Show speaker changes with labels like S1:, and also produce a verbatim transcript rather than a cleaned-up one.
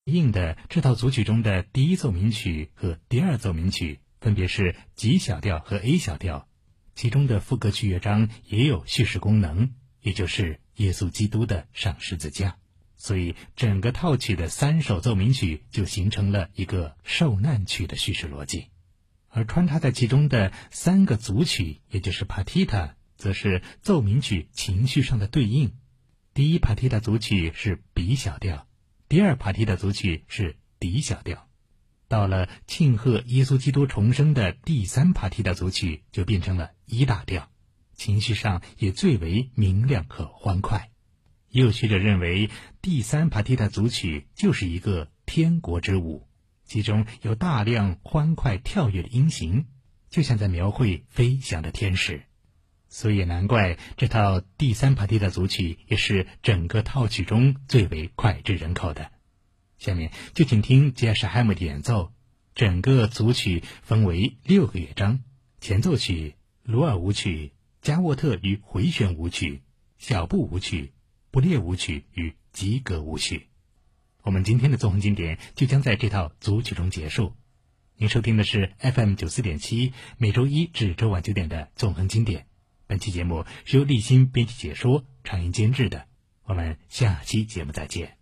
S1: 应的这套组曲中的第一奏鸣曲和第二奏鸣曲分别是 G 小调和 A 小调，其中的副歌曲乐章也有叙事功能，也就是耶稣基督的上十字架。所以整个套曲的三首奏鸣曲就形成了一个受难曲的叙事逻辑。而穿插在其中的三个组曲，也就是 Partita， 则是奏鸣曲情绪上的对应。第一 Partita 组曲是 B 小调，第二 Partita 组曲是 D 小调。到了庆贺耶稣基督重生的第三 Partita 组曲就变成了E大调，情绪上也最为明亮和欢快。也有学者认为，第三 Partita 组曲就是一个天国之舞，其中有大量欢快跳跃的音型，就像在描绘飞翔的天使。所以也难怪这套第三 Partita 组曲也是整个套曲中最为脍炙人口的。下面就请听杰什海姆的演奏。整个组曲分为六个乐章：前奏曲、鲁尔舞曲、加沃特与回旋舞曲、小步舞曲、布列舞曲与吉格舞曲。我们今天的纵横经典就将在这套组曲中结束。您收听的是 F M 九四点七，每周一至周晚九点的纵横经典。本期节目是由立新编辑解说、唱音监制的。我们下期节目再见。